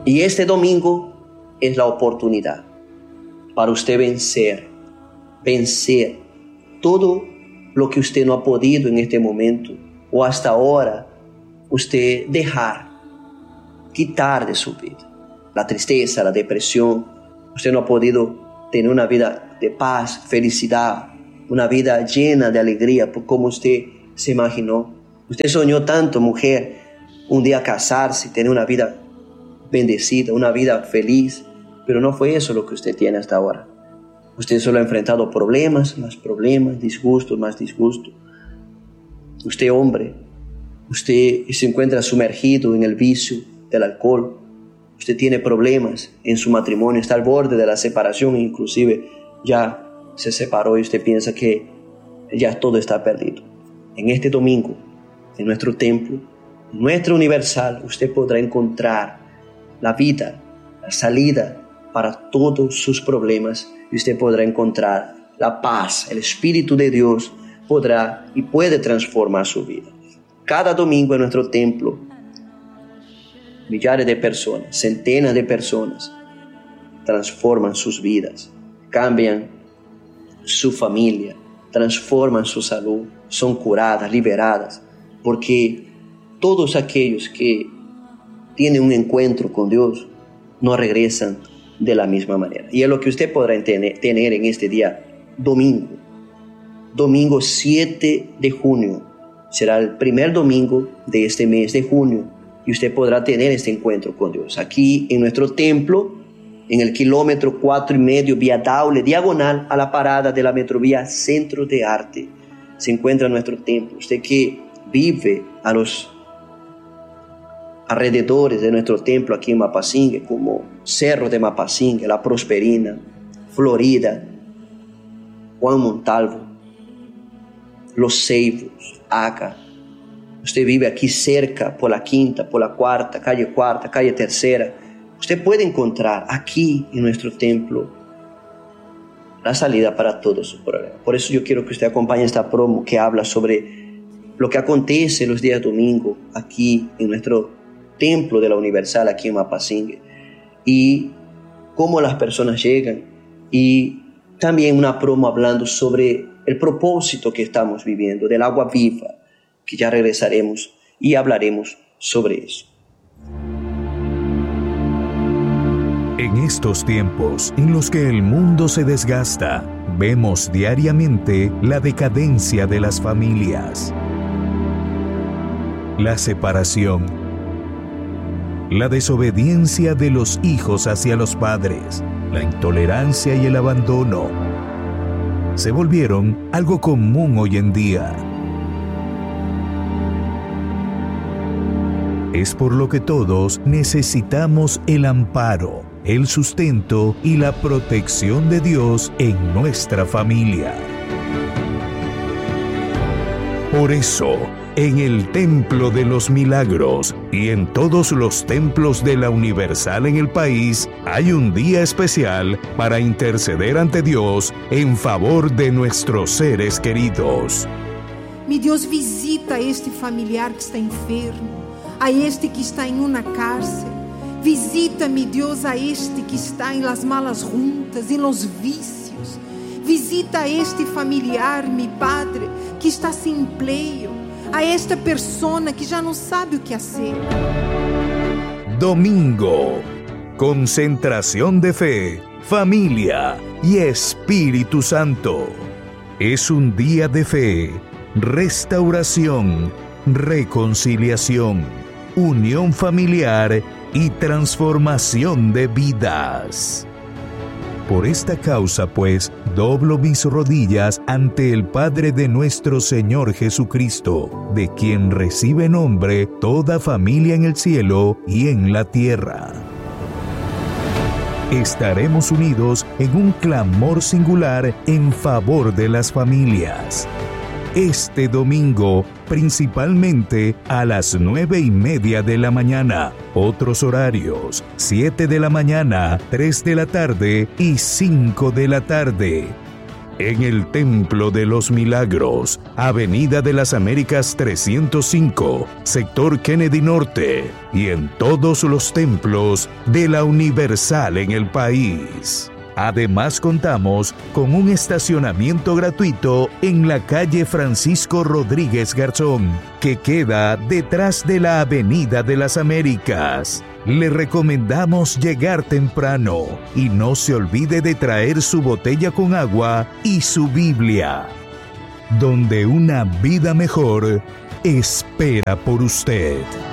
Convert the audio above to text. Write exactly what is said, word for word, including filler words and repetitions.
Y este domingo es la oportunidad para usted vencer, vencer todo lo que usted no ha podido en este momento o hasta ahora usted dejar, quitar de su vida. La tristeza, la depresión. Usted no ha podido tener una vida de paz, felicidad, una vida llena de alegría por como usted se imaginó. Usted soñó tanto, mujer, un día casarse, tener una vida bendecida, una vida feliz, pero no fue eso lo que usted tiene hasta ahora. Usted solo ha enfrentado problemas, más problemas, disgustos, más disgustos. Usted, hombre, usted se encuentra sumergido en el vicio del alcohol. Usted tiene problemas en su matrimonio, está al borde de la separación, inclusive ya se separó y usted piensa que ya todo está perdido. En este domingo, en nuestro templo, en nuestra universal, usted podrá encontrar la vida, la salida para todos sus problemas, y usted podrá encontrar la paz. El Espíritu de Dios podrá y puede transformar su vida. Cada domingo en nuestro templo, millares de personas, centenas de personas transforman sus vidas, cambian su familia, transforman su salud, son curadas, liberadas, porque todos aquellos que tienen un encuentro con Dios no regresan de la misma manera. Y es lo que usted podrá tener, tener en este día, domingo. Domingo siete de junio. Será el primer domingo de este mes de junio. Y usted podrá tener este encuentro con Dios. Aquí en nuestro templo, en el kilómetro cuatro y medio, vía Daule, diagonal a la parada de la Metrovía Centro de Arte, se encuentra nuestro templo. Usted que vive a los alrededores de nuestro templo aquí en Mapasingue, como Cerro de Mapasingue, La Prosperina, Florida, Juan Montalvo, Los Ceibos, Aca. Usted vive aquí cerca, por la quinta, por la cuarta, calle cuarta, calle tercera. Usted puede encontrar aquí en nuestro templo la salida para todos sus problemas. Por eso yo quiero que usted acompañe esta promo que habla sobre lo que acontece los días domingo aquí en nuestro templo de la Universal, aquí en Mapasingue, y cómo las personas llegan, y también una promo hablando sobre el propósito que estamos viviendo, del agua viva, que ya regresaremos y hablaremos sobre eso. En estos tiempos en los que el mundo se desgasta, vemos diariamente la decadencia de las familias, la separación, la desobediencia de los hijos hacia los padres, la intolerancia y el abandono se volvieron algo común hoy en día. Es por lo que todos necesitamos el amparo, el sustento y la protección de Dios en nuestra familia. Por eso, en el Templo de los Milagros y en todos los templos de la Universal en el país, hay un día especial para interceder ante Dios en favor de nuestros seres queridos. Mi Dios, visita a este familiar que está enfermo, a este que está en una cárcel. Visita, mi Dios, a este que está en las malas juntas, en los vicios. Visita a este familiar, mi Padre, que está sin empleo, a esta persona que ya no sabe o que hacer. Domingo, concentración de fe, familia y Espíritu Santo. Es un día de fe, restauración, reconciliación, unión familiar y transformación de vidas. Por esta causa, pues, doblo mis rodillas ante el Padre de nuestro Señor Jesucristo, de quien recibe nombre toda familia en el cielo y en la tierra. Estaremos unidos en un clamor singular en favor de las familias. Este domingo, principalmente a las nueve y media de la mañana. Otros horarios: siete de la mañana, tres de la tarde y cinco de la tarde. en el Templo de los Milagros, Avenida de las Américas trescientos cinco, Sector Kennedy Norte, y en todos los templos de la Universal en el país. Además, contamos con un estacionamiento gratuito en la calle Francisco Rodríguez Garzón, que queda detrás de la Avenida de las Américas. Le recomendamos llegar temprano y no se olvide de traer su botella con agua y su Biblia, donde una vida mejor espera por usted.